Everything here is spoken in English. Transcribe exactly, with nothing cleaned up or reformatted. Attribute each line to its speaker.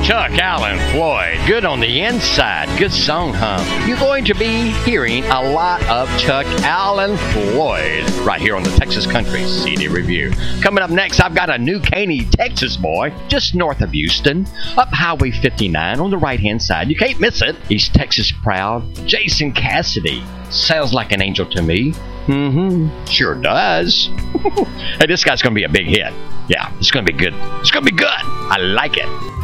Speaker 1: Chuck Allen Floyd, good on the inside, good song, huh? You're going to be hearing a lot of Chuck Allen Floyd right here on the Texas Country C D Review. Coming up next, I've got a New Caney, Texas boy, just north of Houston, up Highway fifty-nine on the right-hand side. You can't miss it. He's Texas proud. Jason Cassidy. Sounds like an angel to me. Mm-hmm. Sure does. Hey, this guy's going to be a big hit. Yeah, it's going to be good. It's going to be good. I like it.